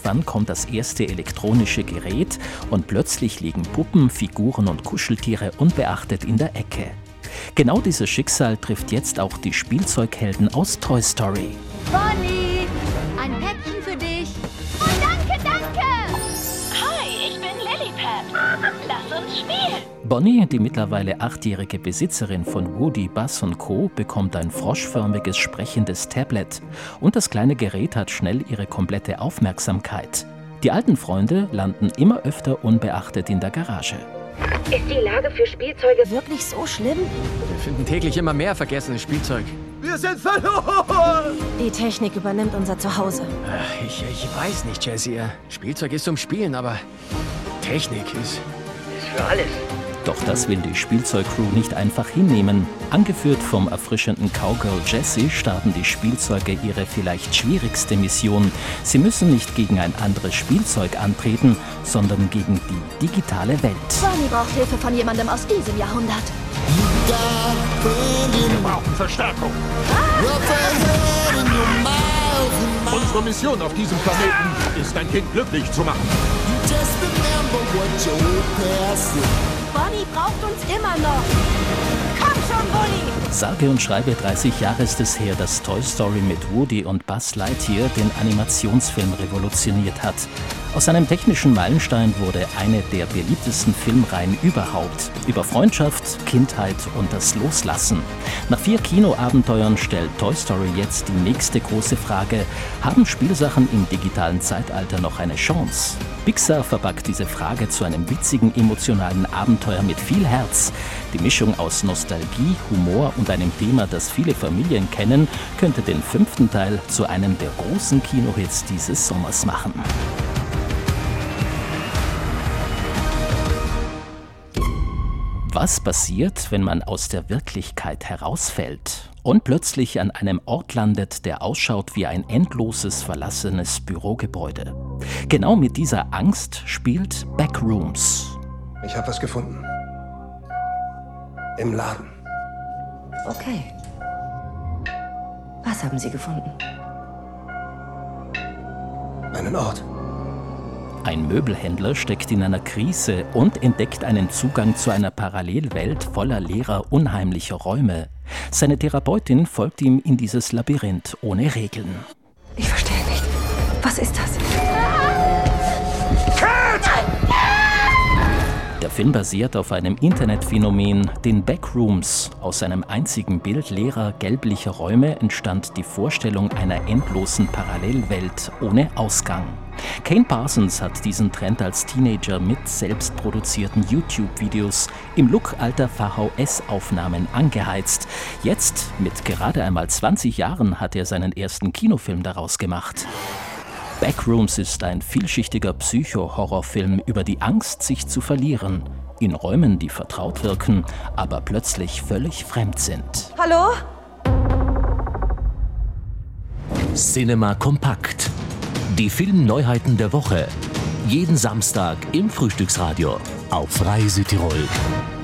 irgendwann kommt das erste elektronische Gerät und plötzlich liegen Puppen, Figuren und Kuscheltiere unbeachtet in der Ecke. Genau dieses Schicksal trifft jetzt auch die Spielzeughelden aus Toy Story. Bonnie, ein Päckchen für dich. Oh, danke, danke. Hi, ich bin Lilliput. Lass uns spielen. Bonnie, die mittlerweile 8-jährige Besitzerin von Woody, Buzz und Co., bekommt ein froschförmiges, sprechendes Tablet. Und das kleine Gerät hat schnell ihre komplette Aufmerksamkeit. Die alten Freunde landen immer öfter unbeachtet in der Garage. Ist die Lage für Spielzeuge wirklich so schlimm? Wir finden täglich immer mehr vergessenes Spielzeug. Wir sind verloren! Die Technik übernimmt unser Zuhause. Ich weiß nicht, Jessie. Spielzeug ist zum Spielen, aber Technik ist für alles. Doch das will die Spielzeugcrew nicht einfach hinnehmen. Angeführt vom erfrischenden Cowgirl Jessie starten die Spielzeuge ihre vielleicht schwierigste Mission. Sie müssen nicht gegen ein anderes Spielzeug antreten, sondern gegen die digitale Welt. Bonnie braucht Hilfe von jemandem aus diesem Jahrhundert. Wir brauchen Verstärkung. Unsere Mission auf diesem Planeten ist, ein Kind glücklich zu machen. Bonnie braucht uns immer noch. Komm schon, Bonnie! Sage und schreibe 30 Jahre ist es her, dass Toy Story mit Woody und Buzz Lightyear den Animationsfilm revolutioniert hat. Aus einem technischen Meilenstein wurde eine der beliebtesten Filmreihen überhaupt. Über Freundschaft, Kindheit und das Loslassen. Nach 4 Kinoabenteuern stellt Toy Story jetzt die nächste große Frage: Haben Spielsachen im digitalen Zeitalter noch eine Chance? Pixar verpackt diese Frage zu einem witzigen, emotionalen Abenteuer mit viel Herz. Die Mischung aus Nostalgie, Humor und einem Thema, das viele Familien kennen, könnte den 5. Teil zu einem der großen Kinohits dieses Sommers machen. Was passiert, wenn man aus der Wirklichkeit herausfällt und plötzlich an einem Ort landet, der ausschaut wie ein endloses, verlassenes Bürogebäude? Genau mit dieser Angst spielt Backrooms. Ich habe was gefunden. Im Laden. Okay. Was haben Sie gefunden? Einen Ort. Ein Möbelhändler steckt in einer Krise und entdeckt einen Zugang zu einer Parallelwelt voller leerer, unheimlicher Räume. Seine Therapeutin folgt ihm in dieses Labyrinth ohne Regeln. Ich verstehe nicht. Was ist das? Der Film basiert auf einem Internetphänomen, den Backrooms. Aus einem einzigen Bild leerer, gelblicher Räume entstand die Vorstellung einer endlosen Parallelwelt ohne Ausgang. Kane Parsons hat diesen Trend als Teenager mit selbstproduzierten YouTube-Videos im Look alter VHS-Aufnahmen angeheizt. Jetzt, mit gerade einmal 20 Jahren, hat er seinen ersten Kinofilm daraus gemacht. Backrooms ist ein vielschichtiger Psycho-Horrorfilm über die Angst, sich zu verlieren. In Räumen, die vertraut wirken, aber plötzlich völlig fremd sind. Hallo? Cinema Kompakt. Die Filmneuheiten der Woche. Jeden Samstag im Frühstücksradio auf Freie Südtirol.